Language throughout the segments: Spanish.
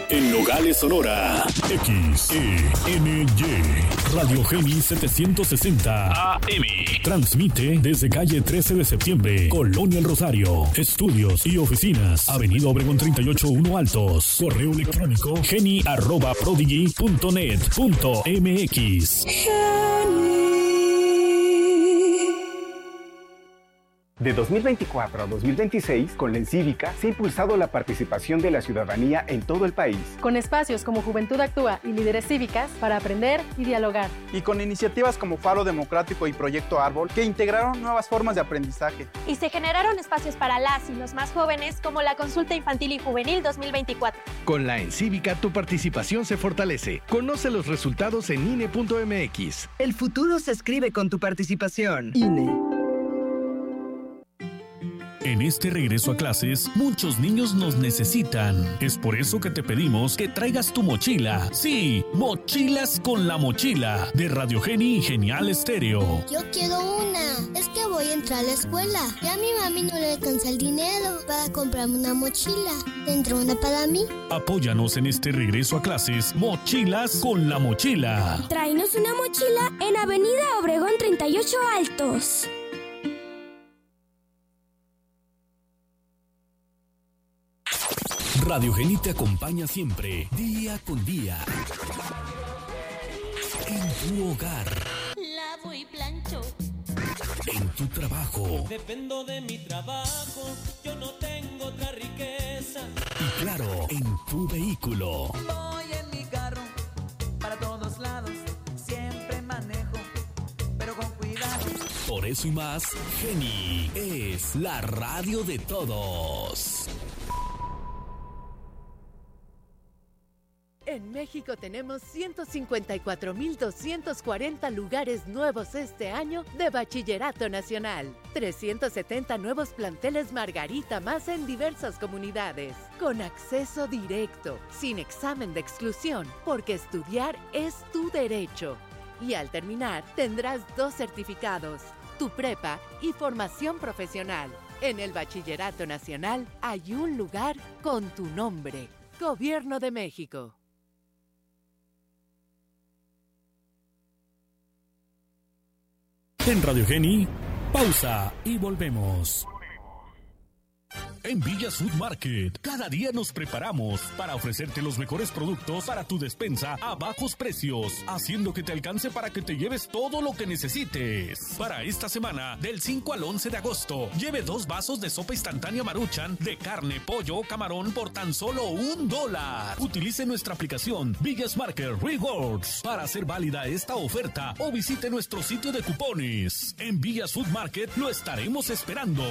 En Nogales, Sonora. XENY. Radio Geni 760 AM. Transmite desde calle 13 de septiembre, Colonia El Rosario. Estudios y oficinas. Avenida Obregón 38-1 Altos. Correo electrónico geni@prodigy.net.mx. De 2024 a 2026, con la Encívica, se ha impulsado la participación de la ciudadanía en todo el país. Con espacios como Juventud Actúa y Líderes Cívicas para aprender y dialogar. Y con iniciativas como Faro Democrático y Proyecto Árbol, que integraron nuevas formas de aprendizaje. Y se generaron espacios para las y los más jóvenes, como la Consulta Infantil y Juvenil 2024. Con la Encívica, tu participación se fortalece. Conoce los resultados en INE.mx. El futuro se escribe con tu participación. INE. En este regreso a clases, muchos niños nos necesitan. Es por eso que te pedimos que traigas tu mochila. Sí, Mochilas con la Mochila, de Radio Geni y Genial Estéreo. Yo quiero una. Es que voy a entrar a la escuela. Y a mi mami no le alcanza el dinero para comprarme una mochila. ¿Tendrá una para mí? Apóyanos en este regreso a clases, Mochilas con la Mochila. Tráenos una mochila en Avenida Obregón 38 Altos. Radio Geni te acompaña siempre, día con día. En tu hogar. Lavo y plancho. En tu trabajo. Dependo de mi trabajo, yo no tengo otra riqueza. Y claro, en tu vehículo. Voy en mi carro, para todos lados, siempre manejo, pero con cuidado. Por eso y más, Geni es la radio de todos. En México tenemos 154,240 lugares nuevos este año de Bachillerato Nacional. 370 nuevos planteles Margarita más en diversas comunidades. Con acceso directo, sin examen de exclusión, porque estudiar es tu derecho. Y al terminar, tendrás 2 certificados, tu prepa y formación profesional. En el Bachillerato Nacional hay un lugar con tu nombre. Gobierno de México. En Radio Geni, pausa y volvemos. En Villas Food Market, cada día nos preparamos para ofrecerte los mejores productos para tu despensa a bajos precios, haciendo que te alcance para que te lleves todo lo que necesites. Para esta semana, del 5 al 11 de agosto, lleve 2 vasos de sopa instantánea Maruchan de carne, pollo o camarón por tan solo $1. Utilice nuestra aplicación Villas Market Rewards para hacer válida esta oferta o visite nuestro sitio de cupones. En Villas Food Market lo estaremos esperando.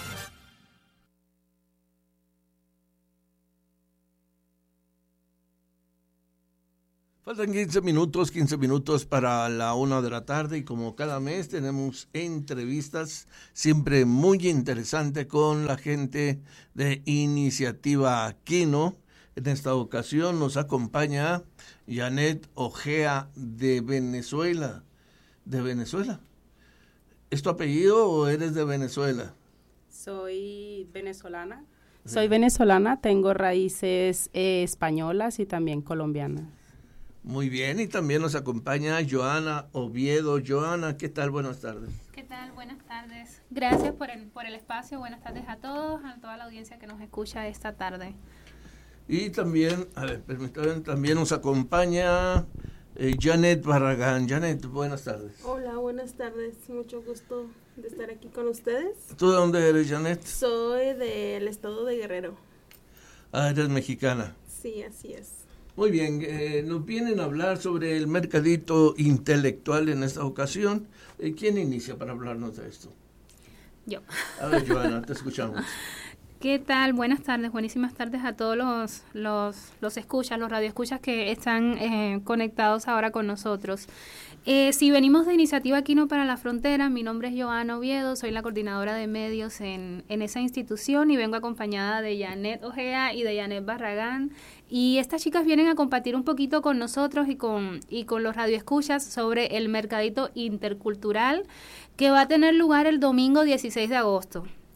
Faltan 15 minutos para la 1 de la tarde y como cada mes tenemos entrevistas siempre muy interesantes con la gente de Iniciativa Aquino. En esta ocasión nos acompaña Janet Ojea de Venezuela. ¿De Venezuela? ¿Es tu apellido o eres de Venezuela? Soy venezolana. Soy venezolana, tengo raíces españolas y también colombianas. Muy bien, y también nos acompaña Joana Oviedo. Joana, ¿qué tal? Buenas tardes. ¿Qué tal? Buenas tardes. Gracias por el espacio. Buenas tardes a todos, a toda la audiencia que nos escucha esta tarde. Y también, permítanme, también nos acompaña Janet Barragán. Janet, buenas tardes. Hola, buenas tardes. Mucho gusto de estar aquí con ustedes. ¿Tú de dónde eres, Janet? Soy del estado de Guerrero. Ah, eres mexicana. Sí, así es. Muy bien, nos vienen a hablar sobre el mercadito intelectual en esta ocasión. ¿Quién inicia para hablarnos de esto? Yo. A ver, Joana, te escuchamos. ¿Qué tal? Buenas tardes, buenísimas tardes a todos los escuchas, los radioescuchas que están conectados ahora con nosotros. Si venimos de Iniciativa Aquino para la Frontera, mi nombre es Joana Oviedo, soy la coordinadora de medios en esa institución y vengo acompañada de Janet Ojea y de Janet Barragán. Y estas chicas vienen a compartir un poquito con nosotros y con los radioescuchas sobre el mercadito intercultural que va a tener lugar el domingo 16 de agosto.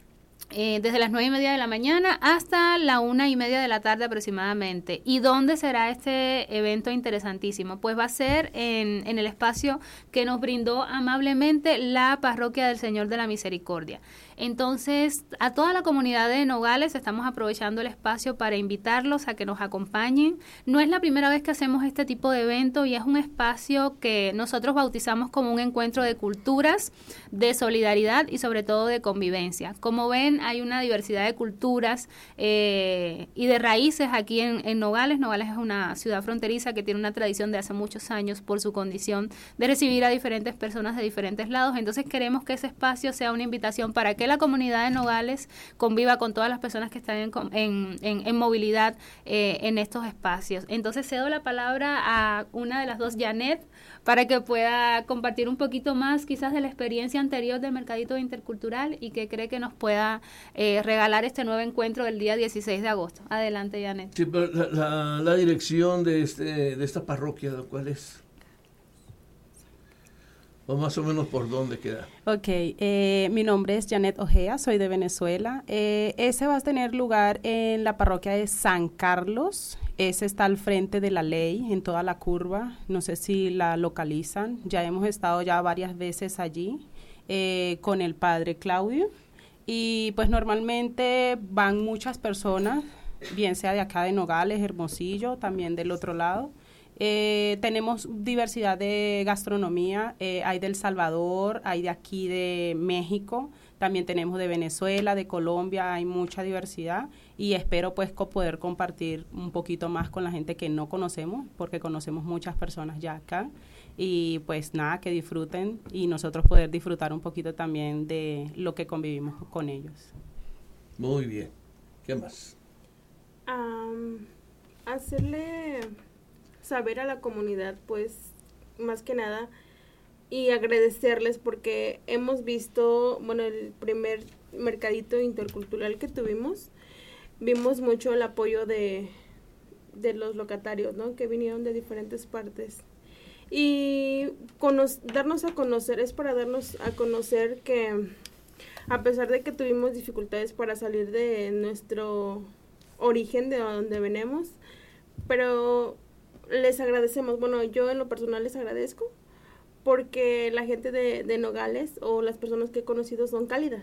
desde las 9:30 de la mañana hasta la 1:30 de la tarde aproximadamente. ¿Y dónde será este evento interesantísimo? Pues va a ser en el espacio que nos brindó amablemente la Parroquia del Señor de la Misericordia. Entonces, a toda la comunidad de Nogales estamos aprovechando el espacio para invitarlos a que nos acompañen. No es la primera vez que hacemos este tipo de evento y es un espacio que nosotros bautizamos como un encuentro de culturas, de solidaridad y sobre todo de convivencia. Como ven, hay una diversidad de culturas y de raíces aquí en Nogales. Nogales es una ciudad fronteriza que tiene una tradición de hace muchos años por su condición de recibir a diferentes personas de diferentes lados. Entonces queremos que ese espacio sea una invitación para que la comunidad de Nogales conviva con todas las personas que están en movilidad en estos espacios. Entonces cedo la palabra a una de las dos, Janet, para que pueda compartir un poquito más quizás de la experiencia anterior del Mercadito Intercultural y que cree que nos pueda regalar este nuevo encuentro del día 16 de agosto. Adelante, Janet. Sí, pero la dirección de esta parroquia, ¿cuál es? ¿O más o menos por dónde queda? Ok, mi nombre es Janet Ojea, soy de Venezuela. Ese va a tener lugar en la parroquia de San Carlos. Ese está al frente de la ley, en toda la curva. No sé si la localizan. Ya hemos estado ya varias veces allí con el padre Claudio. Y pues normalmente van muchas personas, bien sea de acá de Nogales, Hermosillo, también del otro lado. Tenemos diversidad de gastronomía, hay del Salvador, hay de aquí de México, también tenemos de Venezuela, de Colombia, hay mucha diversidad y espero pues poder compartir un poquito más con la gente que no conocemos, porque conocemos muchas personas ya acá y pues nada, que disfruten y nosotros poder disfrutar un poquito también de lo que convivimos con ellos. Muy bien, ¿qué más? Hacerle saber a la comunidad, pues, más que nada, y agradecerles porque hemos visto, bueno, el primer mercadito intercultural que tuvimos, vimos mucho el apoyo de los locatarios, ¿no? Que vinieron de diferentes partes. Y darnos a conocer, es para darnos a conocer que a pesar de que tuvimos dificultades para salir de nuestro origen, de donde venimos, pero les agradecemos, bueno, yo en lo personal les agradezco porque la gente de Nogales o las personas que he conocido son cálidas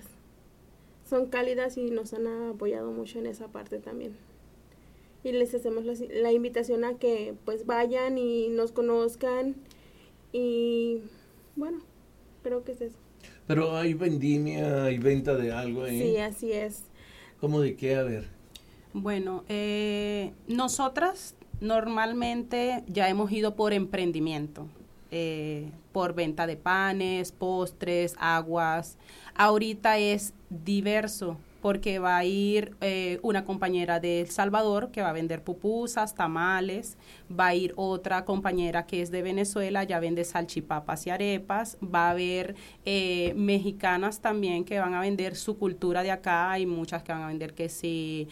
y nos han apoyado mucho en esa parte también. Y les hacemos la invitación a que pues vayan y nos conozcan y bueno, creo que es eso. Pero hay vendimia, hay venta de algo ahí. Sí, así es. ¿Cómo de qué? A ver. Bueno, nosotras normalmente ya hemos ido por emprendimiento, por venta de panes, postres, aguas. Ahorita es diverso porque va a ir una compañera de El Salvador que va a vender pupusas, tamales, va a ir otra compañera que es de Venezuela, ya vende salchipapas y arepas, va a haber mexicanas también que van a vender su cultura de acá, hay muchas que van a vender que sí,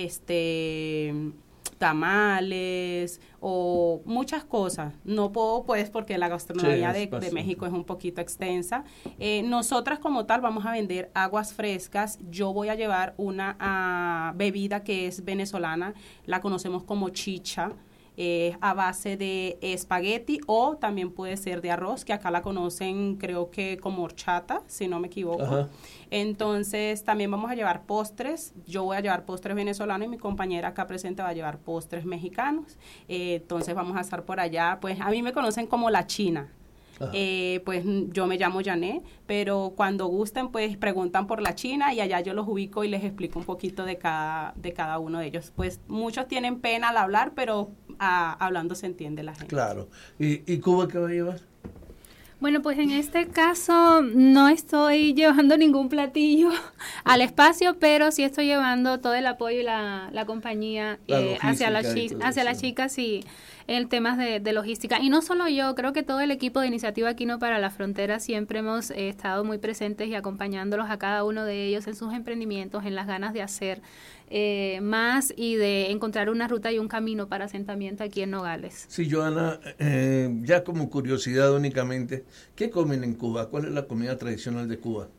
tamales o muchas cosas. No puedo pues porque la gastronomía de México es un poquito extensa. Nosotras como tal vamos a vender aguas frescas. Yo voy a llevar una bebida que es venezolana, la conocemos como chicha, a base de espagueti o también puede ser de arroz, que acá la conocen creo que como horchata, si no me equivoco. Ajá. Entonces también vamos a llevar postres. Yo voy a llevar postres venezolanos y mi compañera acá presente va a llevar postres mexicanos. Entonces vamos a estar por allá, pues a mí me conocen como la China. Pues yo me llamo Janet, pero cuando gusten pues preguntan por la China y allá yo los ubico y les explico un poquito de cada uno de ellos. Pues muchos tienen pena al hablar, pero hablando se entiende la gente. Claro. ¿Y Cuba qué va a llevar? Bueno, pues en este caso no estoy llevando ningún platillo al espacio, pero sí estoy llevando todo el apoyo y la compañía hacia las chicas y en temas de logística. Y no solo yo, creo que todo el equipo de Iniciativa Aquino para la Frontera siempre hemos estado muy presentes y acompañándolos a cada uno de ellos en sus emprendimientos, en las ganas de hacer más y de encontrar una ruta y un camino para asentamiento aquí en Nogales. Sí, Joana, ya como curiosidad únicamente, ¿qué comen en Cuba? ¿Cuál es la comida tradicional de Cuba?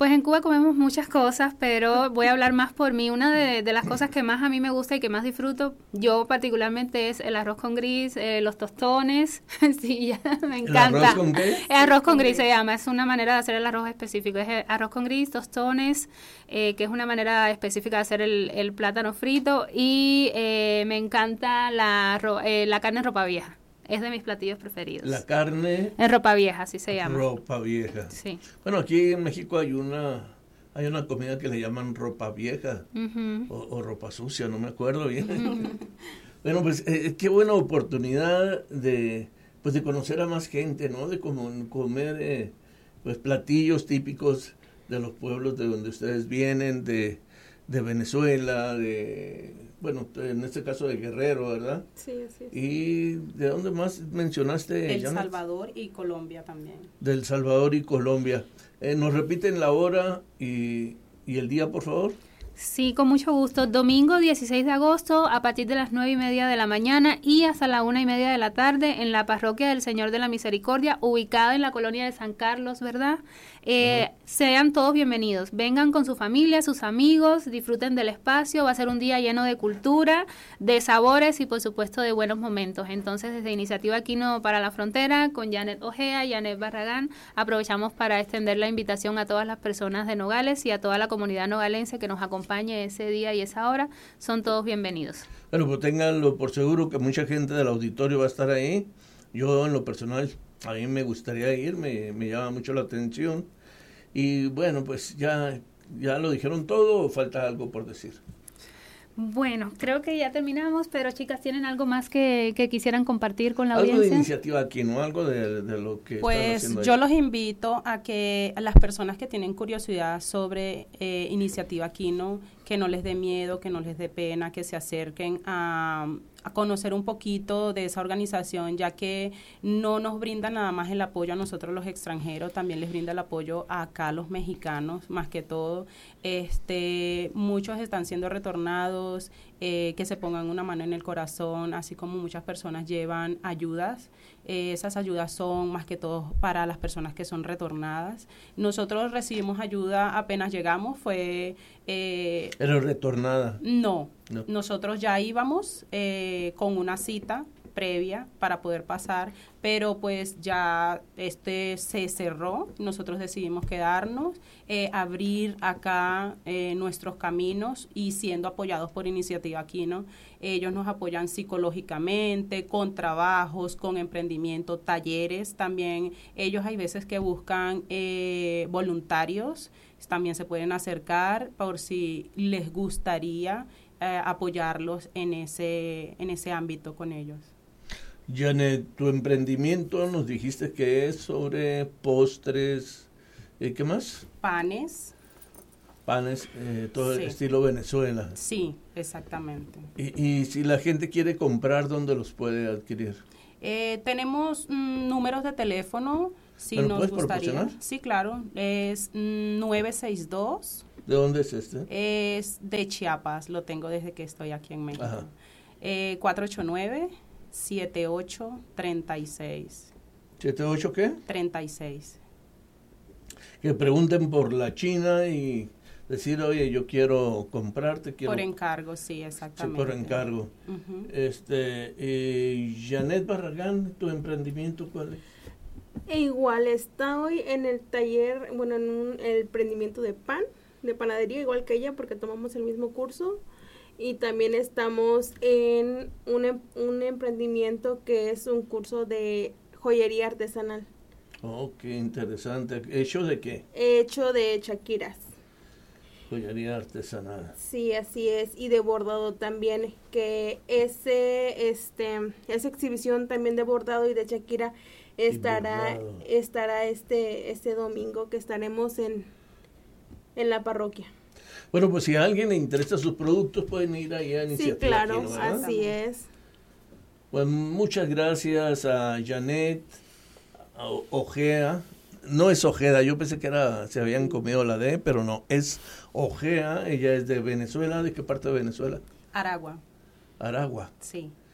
Pues en Cuba comemos muchas cosas, pero voy a hablar más por mí. Una de las cosas que más a mí me gusta y que más disfruto, yo particularmente, es el arroz con gris, los tostones. Sí, ya me encanta. ¿El arroz con qué? El arroz con gris se llama, es una manera de hacer el arroz específico. Es arroz con gris, tostones, que es una manera específica de hacer el plátano frito. Y me encanta la carne en ropa vieja. Es de mis platillos preferidos. La carne en ropa vieja, así se llama. Ropa vieja. Sí. Bueno, aquí en México hay una comida que le llaman ropa vieja o ropa sucia, no me acuerdo bien. Bueno, pues qué buena oportunidad de conocer a más gente, ¿no? De comer pues platillos típicos de los pueblos de donde ustedes vienen, de Venezuela, bueno, en este caso de Guerrero, ¿verdad? Sí, así es. ¿Y de dónde más mencionaste? El Salvador y Colombia también. Del Salvador y Colombia. ¿Nos repiten la hora y el día, por favor? Sí, con mucho gusto. Domingo 16 de agosto a partir de las 9:30 de la mañana y hasta la 1:30 de la tarde en la parroquia del Señor de la Misericordia, ubicada en la colonia de San Carlos, ¿verdad? Sean todos bienvenidos. Vengan con su familia, sus amigos, disfruten del espacio. Va a ser un día lleno de cultura, de sabores y, por supuesto, de buenos momentos. Entonces, desde Iniciativa Aquino para la Frontera, con Janet Ojea y Janet Barragán, aprovechamos para extender la invitación a todas las personas de Nogales y a toda la comunidad nogalense que nos acompañe ese día y esa hora. Son todos bienvenidos. Bueno, pues ténganlo por seguro que mucha gente del auditorio va a estar ahí. Yo, en lo personal, a mí me gustaría ir, me llama mucho la atención. Y bueno, pues ya lo dijeron todo, ¿o falta algo por decir? Bueno, creo que ya terminamos, pero chicas, ¿tienen algo más que quisieran compartir con la audiencia? Algo de Iniciativa Aquino, algo de lo que pues están haciendo ahí. Yo los invito a que a las personas que tienen curiosidad sobre Iniciativa Aquino, que no les dé miedo, que no les dé pena, que se acerquen a conocer un poquito de esa organización, ya que no nos brinda nada más el apoyo a nosotros los extranjeros, también les brinda el apoyo a acá los mexicanos, más que todo. Muchos están siendo retornados, que se pongan una mano en el corazón, así como muchas personas llevan ayudas. Esas ayudas son más que todo para las personas que son retornadas. Nosotros recibimos ayuda apenas llegamos, ¿Era retornada? No, nosotros ya íbamos con una cita previa para poder pasar, pero pues ya se cerró, nosotros decidimos quedarnos, abrir acá nuestros caminos y siendo apoyados por Iniciativa Aquino. Ellos nos apoyan psicológicamente, con trabajos, con emprendimiento, talleres también. Ellos hay veces que buscan voluntarios, también se pueden acercar por si les gustaría apoyarlos en ese ámbito con ellos. Janet, tu emprendimiento nos dijiste que es sobre postres, ¿qué más? Panes, todo sí. El estilo Venezuela. Sí, exactamente. Y si la gente quiere comprar, ¿dónde los puede adquirir? Tenemos números de teléfono, si nos puedes gustaría. proporcionar? Sí, claro, es 962. ¿De dónde es este? Es de Chiapas, lo tengo desde que estoy aquí en México. 489-7836. ¿78 qué? 36. Que pregunten por la China y decir, oye, yo quiero comprarte. Por encargo, sí, exactamente. Sí, por encargo. Janet Barragán, ¿tu emprendimiento cuál es? Igual, estoy en el taller, bueno, en el emprendimiento de panadería, igual que ella, porque tomamos el mismo curso. Y también estamos en un emprendimiento que es un curso de joyería artesanal. Oh, qué interesante. ¿Hecho de qué? Hecho de chaquiras. Joyería artesanal. Sí, así es. Y de bordado también, que esa exhibición también de bordado y de chaquira estará este domingo, que estaremos en la parroquia. Bueno, pues si a alguien le interesa sus productos, pueden ir ahí a Iniciativa. Sí, claro, Aquino, ¿verdad? así es. Pues muchas gracias a Janet Ojea. No es Ojeda, yo pensé que se habían comido la D, pero no, es Ojea. Ella es de Venezuela. ¿De qué parte de Venezuela? Aragua. Aragua. Sí.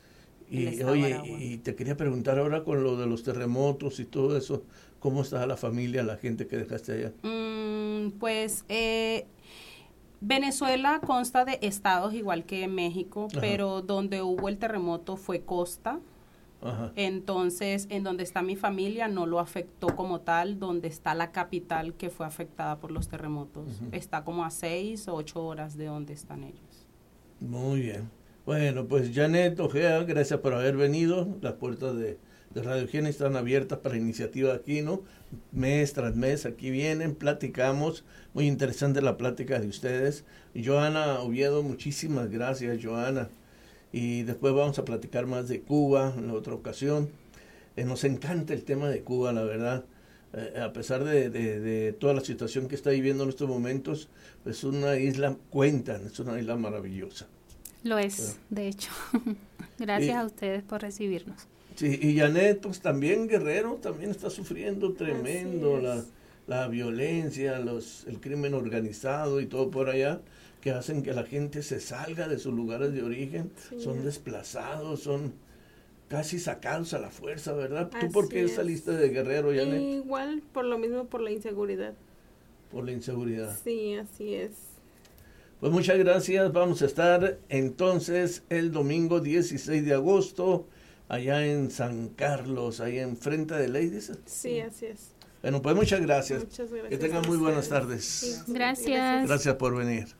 Y oye, y te quería preguntar ahora con lo de los terremotos y todo eso, ¿cómo está la familia, la gente que dejaste allá? Pues Venezuela consta de estados igual que México, ajá, pero donde hubo el terremoto fue costa. Ajá. Entonces, en donde está mi familia no lo afectó como tal, donde está la capital que fue afectada por los terremotos. Está como a 6 o 8 horas de donde están ellos. Muy bien. Bueno, pues Janet Ojea, gracias por haber venido. Las puertas de Radio Geni están abiertas para iniciativa aquí, ¿no? Mes tras mes aquí vienen, platicamos. Muy interesante la plática de ustedes. Joana Oviedo, muchísimas gracias, Joana. Y después vamos a platicar más de Cuba en otra ocasión. Nos encanta el tema de Cuba, la verdad. A pesar de toda la situación que está viviendo en estos momentos, es una isla, es una isla maravillosa. Lo es, de hecho. Gracias a ustedes por recibirnos. Sí, y Janet, pues también Guerrero, también está sufriendo tremendo la violencia, el crimen organizado y todo por allá, que hacen que la gente se salga de sus lugares de origen, son desplazados, son casi sacados a la fuerza, ¿verdad? ¿Tú por qué saliste de Guerrero, Janet? Igual, por lo mismo, por la inseguridad. Por la inseguridad. Sí, así es. Pues muchas gracias, vamos a estar entonces el domingo 16 de agosto, allá en San Carlos, ahí enfrente de Ladies. Sí, así es. Bueno, pues muchas gracias. Muchas gracias. Que tengan muy buenas tardes. Sí. Gracias. Gracias por venir.